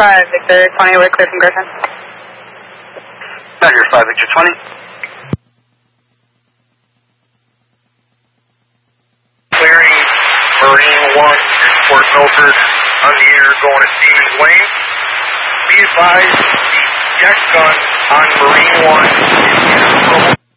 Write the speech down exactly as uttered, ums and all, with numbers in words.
five, Victor twenty, we're clear from Griffin. Tiger five, Victor twenty. Clearing Marine one in Fort Milford on the air going to Stevens Lane. Be advised, the deck gun on Marine one is